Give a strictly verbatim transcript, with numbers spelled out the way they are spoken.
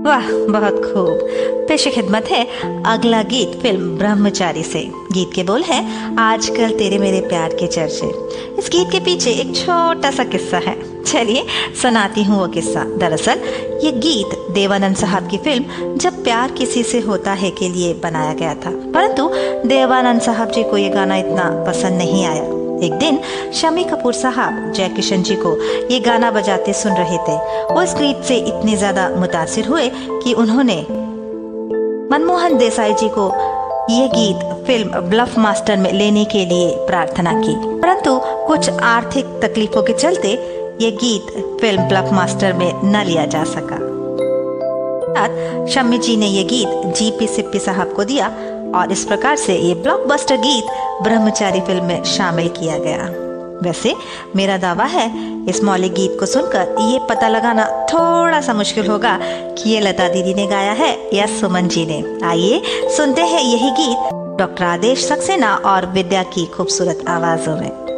वाह, बहुत खूब। पेशे खिदमत है अगला गीत फिल्म ब्रह्मचारी से। गीत के बोल है, आजकल तेरे मेरे प्यार के चर्चे। इस गीत के पीछे एक छोटा सा किस्सा है, चलिए सुनाती हूँ वो किस्सा। दरअसल ये गीत देवानंद साहब की फिल्म जब प्यार किसी से होता है के लिए बनाया गया था, परंतु देवानंद साहब जी को ये गाना इतना पसंद नहीं आया। एक दिन शम्मी कपूर साहब जय किशन जी को ये गाना बजाते सुन रहे थे। वो इस गीत से इतने ज्यादा मुतासिर हुए कि उन्होंने मनमोहन देसाई जी को ये गीत फिल्म ब्लफ मास्टर में लेने के लिए प्रार्थना की, परंतु कुछ आर्थिक तकलीफों के चलते ये गीत फिल्म ब्लफ मास्टर में न लिया जा सका। शम्मी जी ने ये गीत जीपी सिप्पी साहब को दिया और इस प्रकार से ये ब्लॉकबस्टर गीत ब्रह्मचारी फिल्म में शामिल किया गया। वैसे मेरा दावा है इस मौलिक गीत को सुनकर ये पता लगाना थोड़ा सा मुश्किल होगा कि ये लता दीदी ने गाया है या सुमन जी ने। आइए सुनते हैं यही गीत डॉक्टर आदेश सक्सेना और विद्या की खूबसूरत आवाजों में।